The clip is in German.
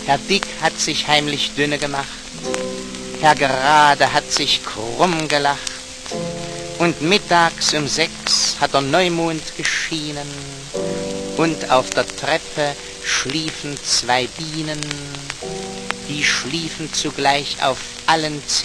Herr Dick hat sich heimlich dünne gemacht, Herr Gerade hat sich krumm gelacht, und mittags um 6 hat der Neumond geschienen, und auf der Treppe schliefen 2 Bienen, die schliefen zugleich auf allen 10.